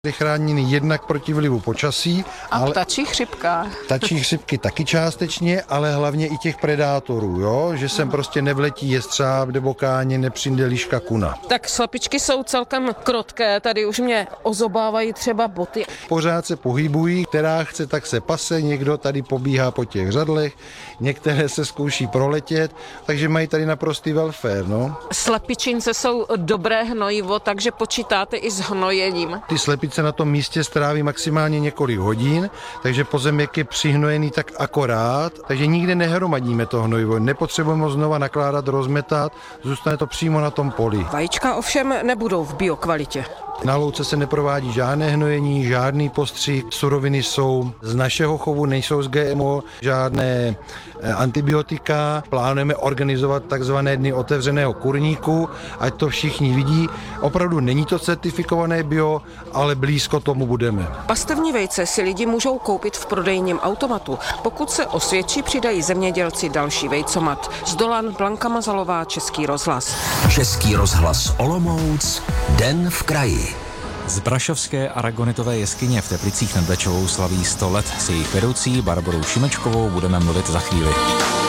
Je chráněný jednak proti vlivu počasí, A ptačí chřipka. ptačí chřipky taky částečně, ale hlavně i těch predátorů, jo? Že sem prostě nevletí jestřáb nebo káně, nepřijde liška kuna. Tak slepičky jsou celkem krotké, tady už mě ozobávají třeba boty. Pořád se pohybují, která chce, tak se pase, někdo tady pobíhá po těch řadlech, některé se zkouší proletět, takže mají tady naprostý welfare, no. Slepičince jsou dobré hnojivo, takže počítáte i s hnojením. Ty slepice na tom místě stráví maximálně několik hodin, takže pozemek je přihnojený tak akorát, takže nikde nehromadíme to hnojivo, nepotřebujeme ho znova nakládat, rozmetat, zůstane to přímo na tom poli. Vajíčka ovšem nebudou v biokvalitě. Na louce se neprovádí žádné hnojení, žádný postřih, suroviny jsou z našeho chovu, nejsou z GMO, žádné antibiotika. Plánujeme organizovat takzvané dny otevřeného kurníku, ať to všichni vidí. Opravdu není to certifikované bio, ale blízko tomu budeme. Pastevní vejce si lidi můžou koupit v prodejním automatu. Pokud se osvědčí, přidají zemědělci další vejcomat. Z Dolan Blanka Mazalová, Český rozhlas. Český rozhlas Olomouc, Den v kraji. Z Brašovské aragonitové jeskyně v Teplicích nad Bečovou slaví 100 let. S jejich vedoucí Barborou Šimečkovou budeme mluvit za chvíli.